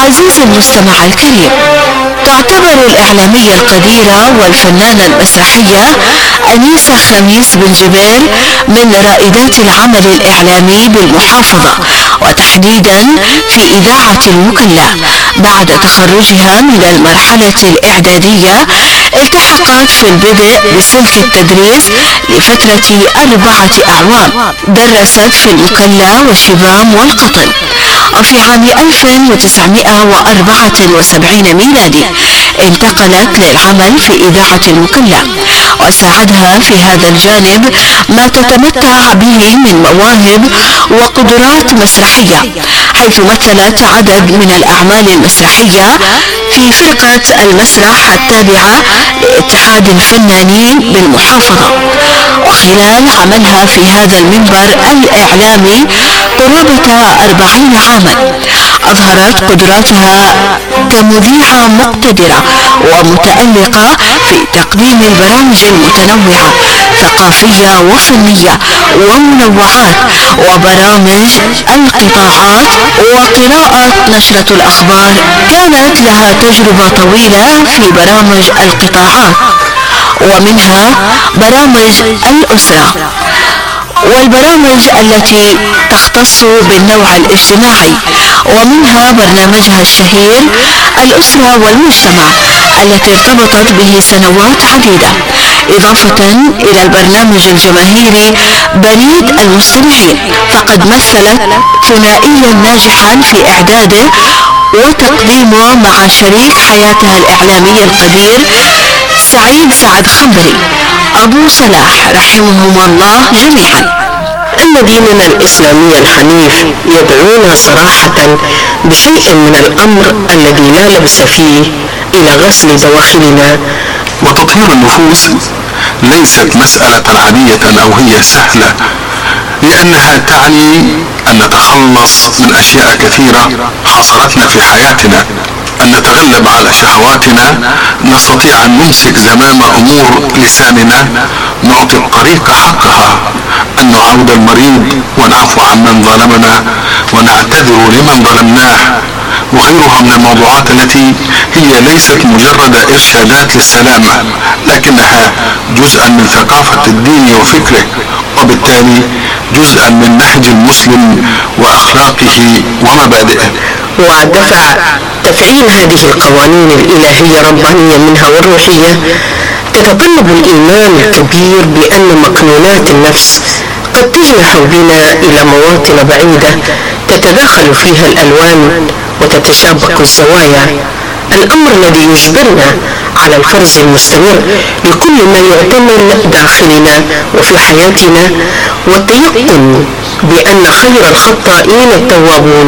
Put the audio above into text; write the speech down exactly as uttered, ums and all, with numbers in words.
عزيزي المستمع الكريم، تعتبر الإعلامية القديرة والفنانة المسرحية أنيسة خميس بن جبير من رائدات العمل الإعلامي بالمحافظة، وتحديدا في إذاعة المكلا. بعد تخرجها من المرحلة الإعدادية التحقت في البدء بسلك التدريس لفترة أربعة أعوام، درست في المكلا والشبام والقطن. وفي عام ألف وتسعمائة وأربعة وسبعين ميلادي انتقلت للعمل في إذاعة المكلا، وساعدها في هذا الجانب ما تتمتع به من مواهب وقدرات مسرحية، حيث مثلت عدد من الأعمال المسرحية في فرقة المسرح التابعة لاتحاد الفنانين بالمحافظة. وخلال عملها في هذا المنبر الإعلامي قرابة أربعين عاما أظهرت قدراتها كمذيعة مقتدرة ومتألقة في تقديم البرامج المتنوعة ثقافية وفنية ومنوعات وبرامج القطاعات وقراءة نشرة الأخبار. كانت لها تجربة طويلة في برامج القطاعات، ومنها برامج الأسرة والبرامج التي تختص بالنوع الاجتماعي، ومنها برنامجها الشهير الأسرة والمجتمع التي ارتبطت به سنوات عديدة، إضافة إلى البرنامج الجماهيري بريد المستمعين. فقد مثلت ثنائيا ناجحا في إعداده وتقديمه مع شريك حياتها الإعلامي القدير سعيد سعد خنبري أبو صلاح رحمهم الله جميعا. أن ديننا الإسلامي الحنيف يدعونا صراحة بشيء من الأمر الذي لا لبس فيه إلى غسل دواخلنا. وتطهير النفوس ليست مسألة عادية أو هي سهلة، لأنها تعني أن نتخلص من أشياء كثيرة حصلتنا في حياتنا، أن نتغلب على شهواتنا، نستطيع أن نمسك زمام أمور لساننا، نعطي الطريق حقها، أن نعود المريض ونعفو عمن ظلمنا ونعتذر لمن ظلمناه، وغيرها من الموضوعات التي هي ليست مجرد إرشادات للسلامة، لكنها جزءا من ثقافة الدين وفكره، وبالتالي جزءا من نهج المسلم وأخلاقه ومبادئه. ودفع تفعيل هذه القوانين الإلهية الربانية منها والروحية تتطلب الإيمان الكبير بأن مكنونات النفس قد تجنح بنا إلى مواطن بعيدة تتداخل فيها الألوان وتتشابك الزوايا، الأمر الذي يجبرنا على الفرز المستمر لكل ما يعتمل داخلنا وفي حياتنا، والتيقن بأن خير الخطائين التوابون